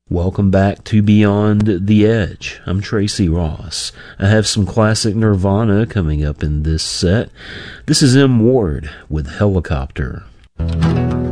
Welcome back to Beyond the Edge. I'm Tracy Ross. I have some classic Nirvana coming up in this set. This is M. Ward with Helicopter.